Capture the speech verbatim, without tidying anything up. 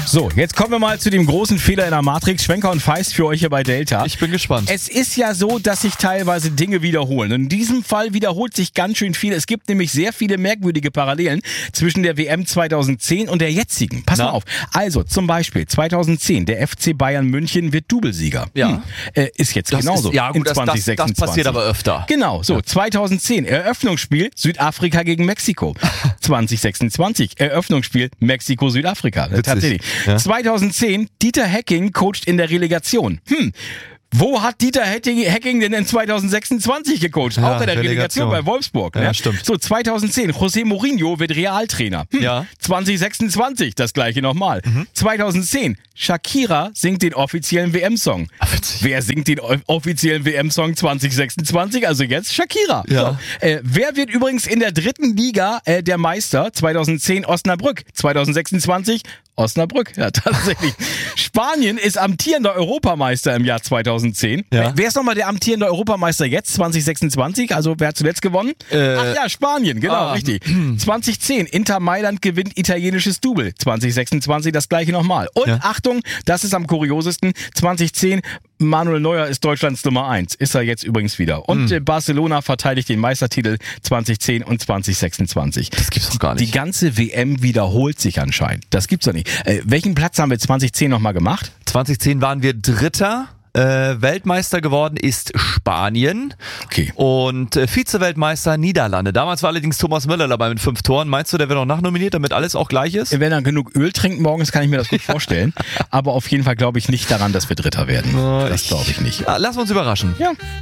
So, jetzt kommen wir mal zu dem großen Fehler in der Matrix. Schwenker und Feist für euch hier bei Delta. Ich bin gespannt. Es ist ja so, dass sich teilweise Dinge wiederholen. In diesem Fall wiederholt sich ganz schön viel. Es gibt nämlich sehr viele merkwürdige Parallelen zwischen der W M zweitausendzehn und der jetzigen. Pass Na? mal auf. Also zum Beispiel zweitausendzehn, der F C Bayern München wird Doublesieger. Ja. Hm. Äh, ist jetzt Das genauso ist, ja, in gut, das, das, zwanzig sechsundzwanzig. das passiert aber öfter. Genau, so, zweitausendzehn, Eröffnungsspiel Südafrika gegen Mexiko. zwanzig sechsundzwanzig, Eröffnungsspiel Mexiko-Südafrika. Tatsächlich. Ja. zweitausendzehn, Dieter Hecking coacht in der Relegation. Hm. Wo hat Dieter Hecking denn in zwanzig sechsundzwanzig gecoacht? Ja, Auch in der Relegation, Relegation bei Wolfsburg. Ja, Ne? stimmt. So, zweitausendzehn, José Mourinho wird Realtrainer. Hm. Ja. zwanzig sechsundzwanzig, das gleiche nochmal. zweitauszehn, Shakira singt den offiziellen W M-Song. Ah, witzig. Wer singt den o- offiziellen W M-Song zwanzig sechsundzwanzig? Also jetzt Shakira. Ja. So. Äh, wer wird übrigens in der dritten Liga äh, der Meister? zweitausendzehn Osnabrück. zwanzig sechsundzwanzig Osnabrück. Ja, tatsächlich. Spanien ist amtierender Europameister im Jahr zweitausendzehn. Ja. Wer- Wer ist nochmal der amtierende Europameister jetzt? zwanzig sechsundzwanzig? Also wer hat zuletzt gewonnen? Äh, Ach ja, Spanien, genau, ah, richtig. zwanzig zehn, Inter Mailand gewinnt italienisches Double. zwanzig sechsundzwanzig das gleiche nochmal. Und Ja. Achtung, das ist am kuriosesten, zwanzig zehn, Manuel Neuer ist Deutschlands Nummer eins. Ist er jetzt übrigens wieder. Und äh, Barcelona verteidigt den Meistertitel zwanzig zehn und zwanzig sechsundzwanzig. Das gibt's doch gar Die nicht. ganze W M wiederholt sich anscheinend. Das gibt's doch nicht. Äh, welchen Platz haben wir zwanzig zehn nochmal gemacht? zwanzig zehn waren wir Dritter. Äh, Weltmeister geworden ist Spanien. Okay. Und äh, Vize-Weltmeister Niederlande. Damals war allerdings Thomas Müller dabei mit fünf Toren. Meinst du, der wird noch nachnominiert, damit alles auch gleich ist? Wenn er genug Öl trinkt morgens, kann ich mir das gut vorstellen. Aber auf jeden Fall glaube ich nicht daran, dass wir Dritter werden. Das glaube ich nicht. Ja, lass uns überraschen. Ja.